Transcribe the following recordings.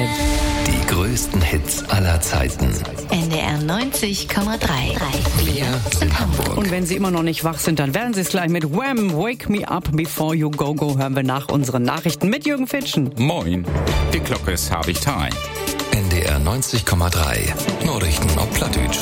Die größten Hits aller Zeiten. NDR 90,3. Wir sind Hamburg. Und wenn Sie immer noch nicht wach sind, dann werden Sie es gleich mit Wham! Wake Me Up Before You Go Go hören wir nach unseren Nachrichten mit Jürgen Fitschen. Moin, die Glocke ist Habig Time. NDR 90,3. Nachrichten auf Plattdeutsch.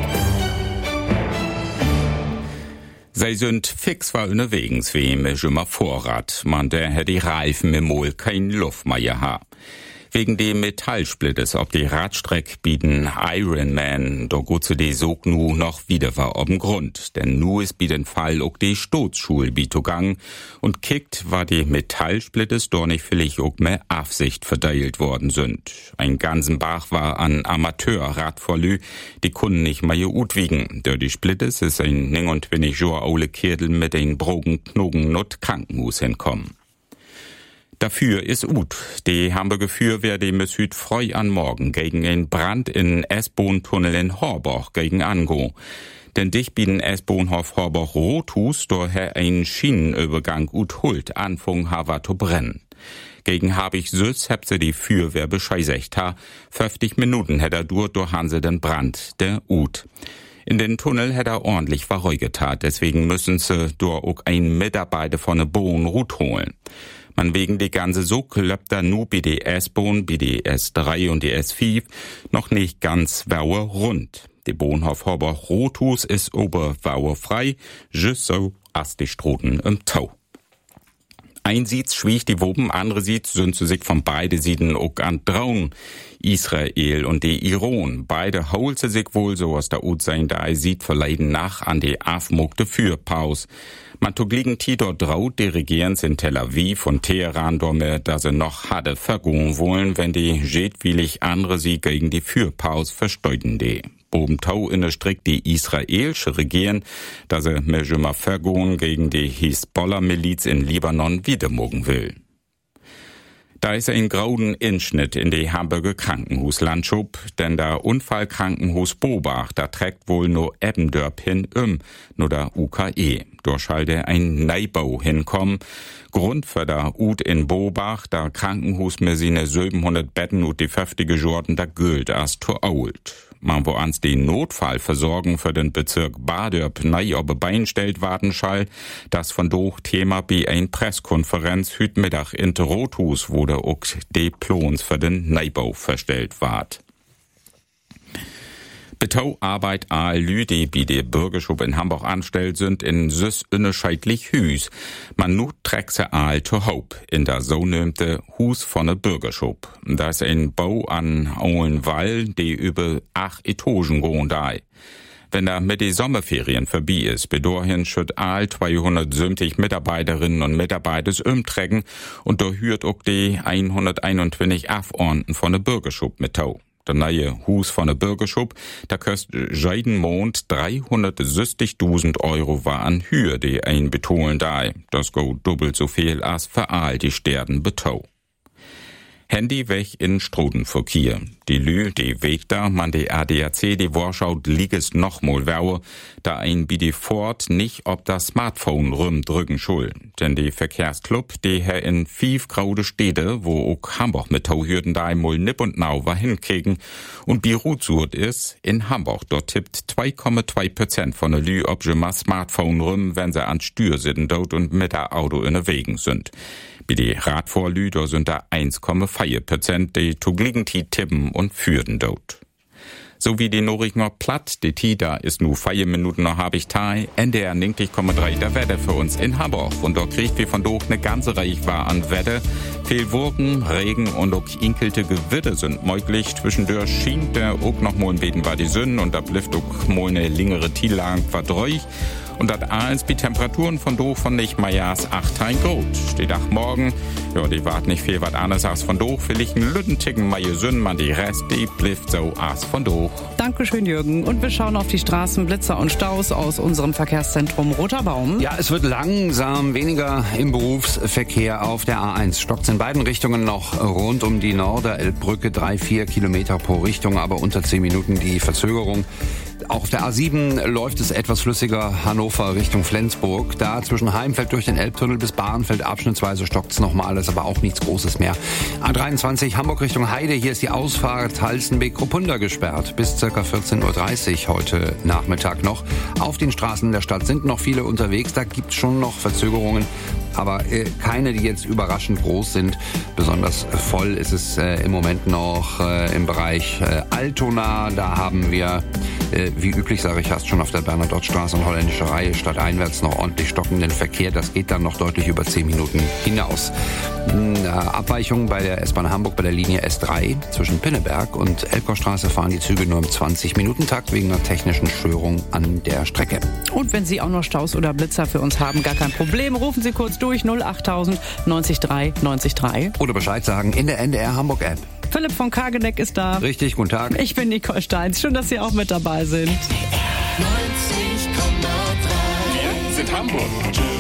Sie sind fix war unterwegs, wie mit immer Vorrat. Man, der hätte die Reifen im Mol kein Luft mehr gehabt. Wegen dem Metallsplittes ob die Radstreck bieten Ironman, da gut zu die Sog nu noch wieder war ob'n Grund. Denn nu ist bieten Fall auch die Stoßschule bitogang und kickt war die Metallsplittes doch nicht vielleicht auch mehr Aufsicht verteilt worden sind. Ein ganzen Bach war an Amateurradverlü, die Kunden nicht mehr gut wiegen. Der die Splittes ist ein 29 Jahre aule Kirtel mit den brogen Knogen not Krankenhaus hinkommen. Dafür ist ut. Die Hamburger Feuerwehr die muss hüt freu an morgen gegen einen Brand in S-Bahn-Tunnel in Horboch gegen ango. Denn dich bieten S-Bahnhof Horboch Rothus daher ein Schienenübergang ut hult anfang hava zu brennen. Gegen Habig Süß habt sie die Feuerwehr bescheißigt ha. 50 Minuten hätt durch Hanse den Brand, der ut. In den Tunnel hätt ordentlich verreugetat, deswegen müssen sie durch auch ein Mitarbeiter von ne Bahn Rut holen. Man wegen die ganze Sog löppt da nu bei die S-Bahn, bei die S3 und die S5 noch nicht ganz Wauer rund. Die Bahnhof Horboch Rothus ist oberwauer frei, just so as die Stroten im Tau. Ein sieht's schwieg die Woben, andere sieht's sind zu sich von beide Sieden auch an Traun. Israel und die Iran. Beide holt sie sich wohl so aus der Ut sein, da sieht verleiden nach an die aufmuckte Fürpaus. Man tog liegen Tito draut die Regierens in Tel Aviv und Teheran domme, da sie noch hatte vergehen wollen, wenn die jedwillig andere sie gegen die Fürpaus versteuten die. Boben Tau in der Strick die israelische Regierung, da sie mehr immer vergehen gegen die Hisbollah-Miliz in Libanon wiedermogen will. Da ist ein grauen Inschnitt in die Hamburger Krankenhauslandschaft, denn der Unfallkrankenhaus Bobach, da trägt wohl nur Ebbendörp hin nur der UKE. Dort sollte ein Neubau hinkommen. Grund für der Ut in Bobach, der Krankenhaus mit seine 700 Betten und die 50 Jordan, da gilt als zu alt. Man wo ans die Notfallversorgung für den Bezirk Badörp neu auf Bein stellt warten schall, das von doch Thema bei ein Presskonferenz hüt Mittag in Rothus, wo der auch die Plons für den Neubau verstellt ward. Betau Arbeit all Lü, die bei der Bürgerschub in Hamburg anstellt sind, in süß unscheidlich Hüs. Man nu treckse all to Hope in der so nömte Hus von der Bürgerschub. Da ist ein Bau an Ohlen Wall, die über 8 Etagen gehen da. Wenn da mit die Sommerferien vorbei ist, bedorhin schütt all 270 Mitarbeiterinnen und Mitarbeiter umträgen und da hürt auch die 121 Abgeordneten von der Bürgerschub mit Tau. Der neue Hus von der Bürgerschub, da kostet jeden Monat 360.000 Euro war an Hür, die ein betonen da. Das go doppelt so viel als für all die Sterden betau. Handy weg in Strodenverkehr. Die Lü, die Weg da, man die ADAC, die Warschau liegt noch mal wäre, da ein BD Ford nicht ob das Smartphone drücken schul. Denn die Verkehrsclub, die her in 5 graude Städte, wo auch Hamburg mit Tauhürden da einmal nipp und nau war hinkriegen und Biruzurt ist, in Hamburg, dort tippt 2,2% von der Lü ob je mal Smartphone wenn sie an Stür sitzen dort und mit der Auto in der Wegen sind. Bei die Radvorlü, da sind da 1,4%, die Tugligen-Ti tippen und führen dort. So wie die Norichner platt, die Ti, da ist nur 4 Minuten noch hab ich Thai, NDR 90,3 der Wetter für uns in Hamburg. Und da kriegt wir von doch ne ganze Reich war an Wetter. Viel Wolken, Regen und auch inkelte Gewitter sind möglich. Zwischendurch schien der auch noch mal ein Beten war die Sonne und da blifft auch mal eine längere Ti-Lang verdreuch. Und das alles bei Temperaturen von doch von nicht mal jas 8 Grad. Steht auch morgen, ja, die warten nicht viel was anderes als von doch. Vielleicht ein Lüttenticken mal gesünden, man die Rest, die blifft so as von doch. Dankeschön, Jürgen. Und wir schauen auf die Straßen, Blitzer und Staus aus unserem Verkehrszentrum Roter Baum. Ja, es wird langsam weniger im Berufsverkehr auf der A1. Stockt's in beiden Richtungen noch rund um die Norderelbbrücke, 3-4 Kilometer pro Richtung, aber unter 10 Minuten die Verzögerung. Auch auf der A7 läuft es etwas flüssiger Hannover Richtung Flensburg. Da zwischen Heimfeld durch den Elbtunnel bis Bahrenfeld abschnittsweise stockt es nochmal, ist aber auch nichts Großes mehr. A23 Hamburg Richtung Heide, hier ist die Ausfahrt Halstenbek-Kruppunda gesperrt. Bis ca. 14.30 Uhr heute Nachmittag noch. Auf den Straßen der Stadt sind noch viele unterwegs, da gibt es schon noch Verzögerungen. Aber keine, die jetzt überraschend groß sind. Besonders voll ist es im Moment noch im Bereich Altona. Da haben wir, wie üblich sage ich fast schon, auf der Bernadotte-Straße und Holländische Reihe stadteinwärts noch ordentlich stockenden Verkehr. Das geht dann noch deutlich über 10 Minuten hinaus. Abweichung bei der S-Bahn Hamburg bei der Linie S3 zwischen Pinneberg und Elbchorstraße fahren die Züge nur im 20-Minuten-Takt wegen einer technischen Störung an der Strecke. Und wenn Sie auch noch Staus oder Blitzer für uns haben, gar kein Problem. Rufen Sie kurz durch 08000 90 3 90 3. Oder Bescheid sagen in der NDR Hamburg App. Philipp von Kageneck ist da. Richtig, guten Tag. Ich bin Nicole Steins. Schön, dass Sie auch mit dabei sind. 90,3. Wir sind Hamburg.